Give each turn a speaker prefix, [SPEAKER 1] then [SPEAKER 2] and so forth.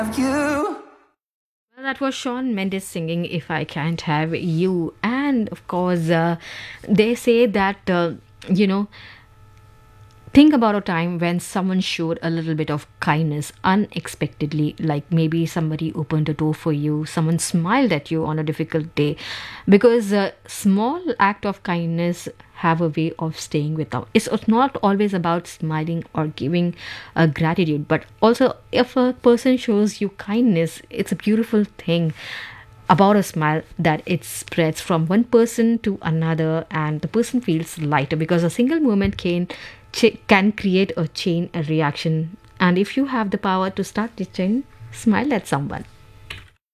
[SPEAKER 1] You.
[SPEAKER 2] Well, that was Shawn Mendes singing If I Can't Have You. And of course, they say that, you know, think about a time when someone showed a little bit of kindness unexpectedly, like maybe somebody opened a door for you, someone smiled at you on a difficult day. Because a small act of kindness have a way of staying with us. It's not always about smiling or giving gratitude, but also if a person shows you kindness, it's a beautiful thing about a smile that it spreads from one person to another and the person feels lighter because a single moment can create a chain reaction. And if you have the power to start the chain, smile at someone.